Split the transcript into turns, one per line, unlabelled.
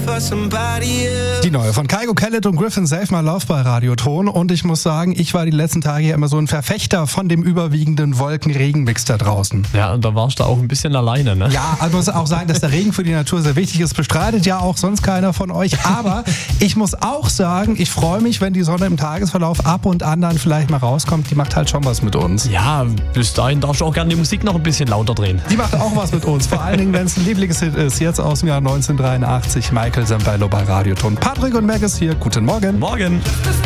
Die neue von Kygo Khaled und Griffin, Save My Love bei Radioton. Und ich muss sagen, ich war die letzten Tage ja immer so ein Verfechter von dem überwiegenden Wolken-Regen-Mix da draußen.
Ja, und da warst du auch ein bisschen alleine, ne?
Ja, also muss auch sein, dass der Regen für die Natur sehr wichtig ist. Bestreitet ja auch sonst keiner von euch. Aber ich muss auch sagen, ich freue mich, wenn die Sonne im Tagesverlauf ab und an dann vielleicht mal rauskommt. Die macht halt schon was mit uns.
Ja, bis dahin darfst du auch gerne die Musik noch ein bisschen lauter drehen.
Die macht auch was mit uns. Vor allen Dingen, wenn es ein Lieblingshit ist. Jetzt aus dem Jahr 1983. Michael Zambello bei Radioton. Patrick und Meg ist hier. Guten Morgen.
Morgen.